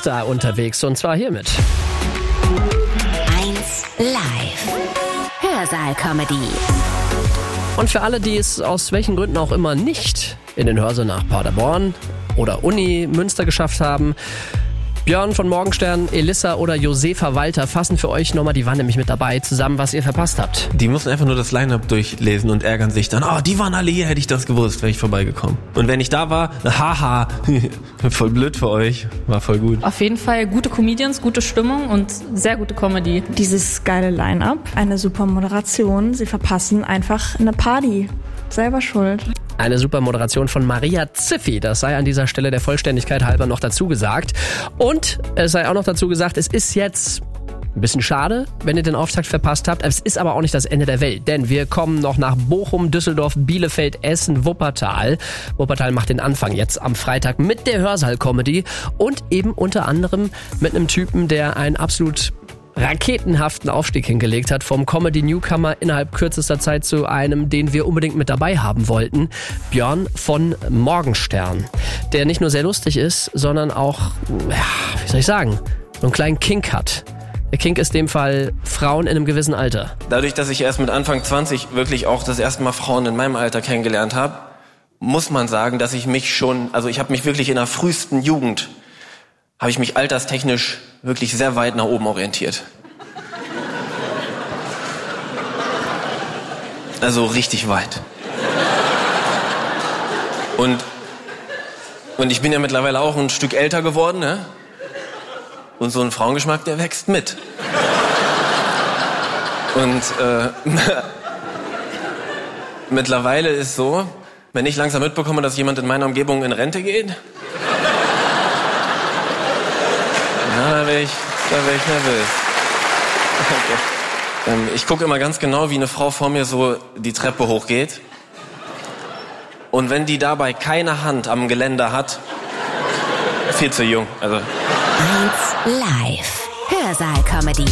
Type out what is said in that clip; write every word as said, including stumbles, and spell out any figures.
da unterwegs und zwar hiermit. eins live. Hörsaal-Comedy. Und für alle, die es aus welchen Gründen auch immer nicht in den Hörsaal nach Paderborn oder Uni Münster geschafft haben, Björn von Morgenstern, Elissa oder Josefa Walter fassen für euch nochmal, die waren nämlich mit dabei, zusammen, was ihr verpasst habt. Die mussten einfach nur das Line-Up durchlesen und ärgern sich dann, oh, die waren alle hier, hätte ich das gewusst, wäre ich vorbeigekommen. Und wenn ich da war, haha, voll blöd für euch, war voll gut. Auf jeden Fall gute Comedians, gute Stimmung und sehr gute Comedy. Dieses geile Line-Up, eine super Moderation, sie verpassen einfach eine Party. Selber schuld. Eine super Moderation von Maria Ziffi, das sei an dieser Stelle der Vollständigkeit halber noch dazu gesagt. Und es sei auch noch dazu gesagt, es ist jetzt ein bisschen schade, wenn ihr den Auftakt verpasst habt. Es ist aber auch nicht das Ende der Welt, denn wir kommen noch nach Bochum, Düsseldorf, Bielefeld, Essen, Wuppertal. Wuppertal macht den Anfang jetzt am Freitag mit der Hörsaal-Comedy und eben unter anderem mit einem Typen, der ein absolut raketenhaften Aufstieg hingelegt hat, vom Comedy-Newcomer innerhalb kürzester Zeit zu einem, den wir unbedingt mit dabei haben wollten, Björn von Morgenstern, der nicht nur sehr lustig ist, sondern auch, ja, wie soll ich sagen, so einen kleinen Kink hat. Der Kink ist in dem Fall Frauen in einem gewissen Alter. Dadurch, dass ich erst mit Anfang zwanzig wirklich auch das erste Mal Frauen in meinem Alter kennengelernt habe, muss man sagen, dass ich mich schon, also ich habe mich wirklich in der frühesten Jugend habe ich mich alterstechnisch wirklich sehr weit nach oben orientiert. Also richtig weit. Und, und ich bin ja mittlerweile auch ein Stück älter geworden, ne? Und so ein Frauengeschmack, der wächst mit. Und äh, mittlerweile ist so, wenn ich langsam mitbekomme, dass jemand in meiner Umgebung in Rente geht, ja, da wäre ich, da wär ich nervös. Okay. Ähm, ich gucke immer ganz genau, wie eine Frau vor mir so die Treppe hochgeht. Und wenn die dabei keine Hand am Geländer hat, viel zu jung. Also. eins live. Hörsaal-Comedy.